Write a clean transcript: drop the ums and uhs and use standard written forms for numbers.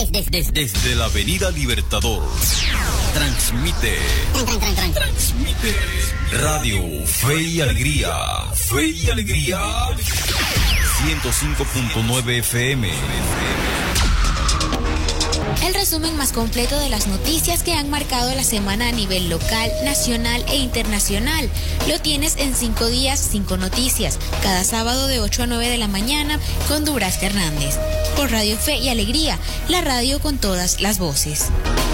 Desde la Avenida Libertador. Transmite Radio Fe y Alegría. 105.9 FM. El resumen más completo de las noticias que han marcado la semana a nivel local, nacional e internacional. Lo tienes en 5 días, 5 noticias, cada sábado de 8 a 9 de la mañana con Durazca Hernández. Por Radio Fe y Alegría, la radio con todas las voces.